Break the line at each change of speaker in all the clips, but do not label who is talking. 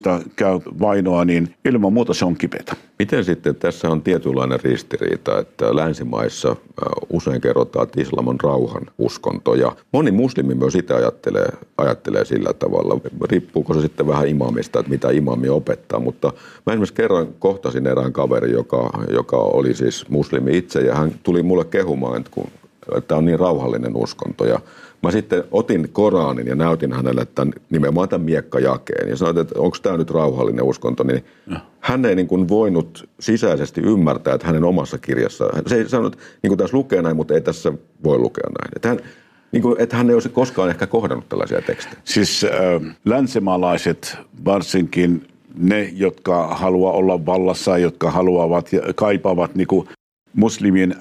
käy vainoa, niin ilman muuta se on kipeätä.
Miten sitten tässä on tietynlainen ristiriita, että länsimaissa usein kerrotaan, että islam on rauhan uskonto ja moni muslimi myös itse ajattelee sillä tavalla. Riippuuko se sitten vähän imamista, että mitä imami opettaa, mutta mä esimerkiksi kerran kohtasin erään kaverin, joka oli siis muslimi itse ja hän tuli mulle kehumaan, että on niin rauhallinen uskonto ja mä sitten otin Koranin ja näytin hänelle nimenomaan tämän miekkajakeen ja sanoin, että onko tämä nyt rauhallinen uskonto, niin hän ei niin kuin voinut sisäisesti ymmärtää, että hänen omassa kirjassaan, se ei sanonut, niin kuin tässä lukee näin, mutta ei tässä voi lukea näin. Että hän ei olisi koskaan ehkä kohdannut tällaisia tekstejä.
Siis länsimaalaiset, varsinkin ne, jotka haluaa olla vallassa, jotka haluavat ja kaipaavat niin kuin muslimien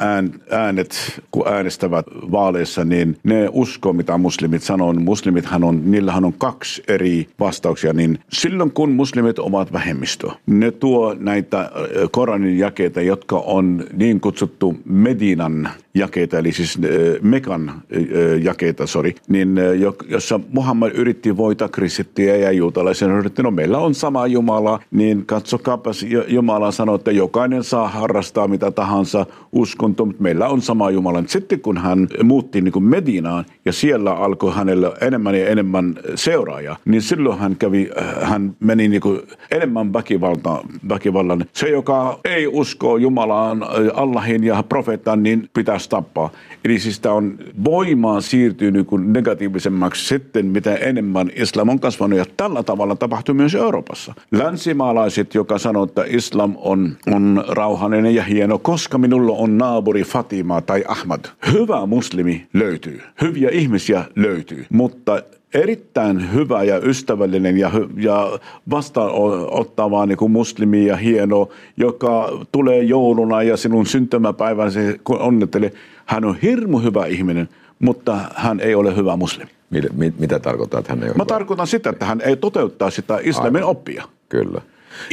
äänet, kun äänestävät vaaleissa, niin ne uskoo, mitä muslimit sanoo. Niillähän on kaksi eri vastauksia. Niin silloin, kun muslimit ovat vähemmistö, ne tuo näitä Koranin jakeita, jotka on niin kutsuttu Medinan jakeita, eli siis Mekan jakeita, niin jossa Muhammad yritti voittaa kristittyjä ja juutalaisia. No meillä on sama Jumala, niin katsokaapas, Jumala sanoo, että jokainen saa harrastaa mitä tahansa uskonto, mutta meillä on sama Jumala. Sitten kun hän muutti niin kuin Medinaan ja siellä alkoi hänellä enemmän ja enemmän seuraajia, niin silloin hän meni niin kuin enemmän väkivallan. Se, joka ei usko Jumalaan, Allahin ja profeettaan, niin pitäisi tappaa. Eli siis tämä on voimaan siirtyy niin kuin negatiivisemmaksi sitten, mitä enemmän islam on kasvanut. Ja tällä tavalla tapahtuu myös Euroopassa. Länsimaalaiset, joka sanoo, että islam on rauhallinen ja hieno, koska minulla on naapuri Fatima tai Ahmad. Hyvä muslimi löytyy. Hyviä ihmisiä löytyy. Mutta erittäin hyvä ja ystävällinen ja vastaanottava niin kuin muslimi ja hieno, joka tulee jouluna ja sinun syntymäpäivänä se onnettelee. Hän on hirmu hyvä ihminen, mutta hän ei ole hyvä muslimi.
Mitä tarkoittaa, että hän ei ole
Mä tarkoitan sitä, että hän ei toteuttaa sitä islamin oppia.
Kyllä.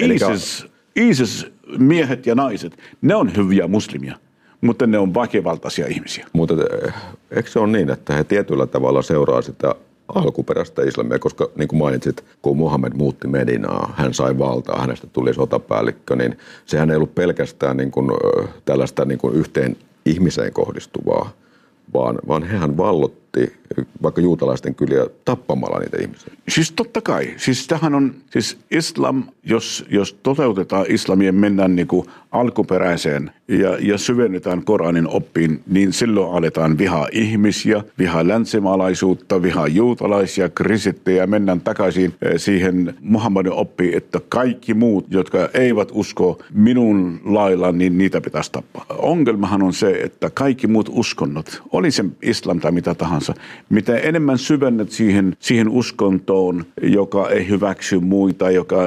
ISIS miehet ja naiset, ne on hyviä muslimia, mutta ne on väkivaltaisia ihmisiä.
Mutta eikö se ole niin, että he tietyllä tavalla seuraa sitä alkuperäistä islamia, koska niin kuin mainitsit, kun Muhammed muutti Medinaa, hän sai valtaa, hänestä tuli sotapäällikkö, niin sehän ei ollut pelkästään niin kuin, tällaista niin kuin yhteen ihmiseen kohdistuvaa, vaan hehän vallotti vaikka juutalaisten kyliä tappamalla niitä ihmisiä.
Siis totta kai. Siis tämähän on, siis islam, jos toteutetaan islamia, mennään niin kuin alkuperäiseen ja syvennetään Koranin oppiin, niin silloin aletaan vihaa ihmisiä, vihaa länsimaalaisuutta, vihaa juutalaisia, kristittyjä, mennään takaisin siihen Muhammadin oppiin, että kaikki muut, jotka eivät usko minun lailla, niin niitä pitäisi tappaa. Ongelmahan on se, että kaikki muut uskonnot, oli se islam tai mitä tahansa, mitä enemmän syvennet siihen uskontoon, joka ei hyväksy muita,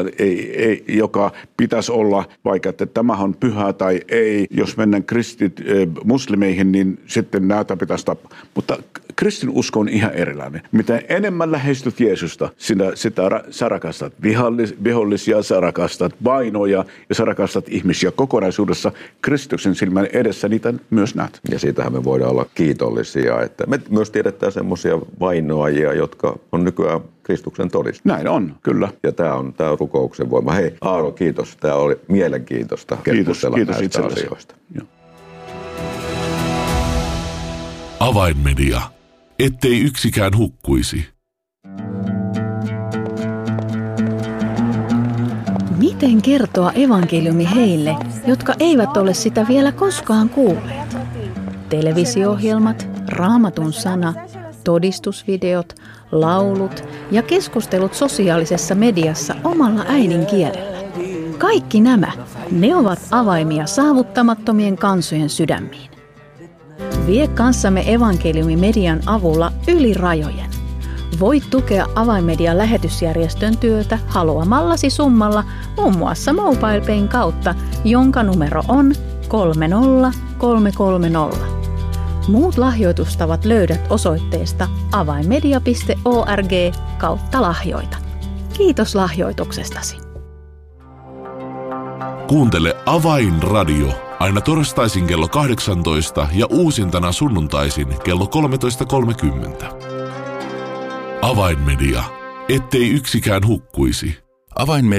joka pitäisi olla, vaikka että tämä on pyhä tai ei, jos mennään muslimeihin, niin sitten näitä pitäisi tappaa. Mutta kristinusko on ihan erilainen. Mitä enemmän lähestyt Jeesusta, sitä sä rakastat vihollisia, sä rakastat vainoja ja sä rakastat ihmisiä kokonaisuudessa. Kristuksen silmän edessä niitä myös näet.
Ja siitähän me voidaan olla kiitollisia, että me myös tiedetään semmoisia vainoajia, jotka on nykyään Kristuksen todiste.
Näin on, kyllä.
Ja tämä on rukouksen voima. Hei Aaro, kiitos. Tämä oli mielenkiintoista keskustella näistä asioista. Joo.
Avainmedia. Ettei yksikään hukkuisi.
Miten kertoa evankeliumi heille, jotka eivät ole sitä vielä koskaan kuulleet? Televisio-ohjelmat, Raamatun sana, todistusvideot, laulut ja keskustelut sosiaalisessa mediassa omalla äidinkielellä. Kaikki nämä, ne ovat avaimia saavuttamattomien kansojen sydämiin. Vie kanssamme evankeliumimedian avulla yli rajojen. Voit tukea Avainmedian lähetysjärjestön työtä haluamallasi summalla muun muassa MobilePayn kautta, jonka numero on 30330. Muut lahjoitustavat löydät osoitteesta avainmedia.org/lahjoita. Kiitos lahjoituksestasi.
Kuuntele Avainradio aina torstaisin kello 18 ja uusintana sunnuntaisin kello 13.30. Avainmedia. Ettei yksikään hukkuisi. Avainmedia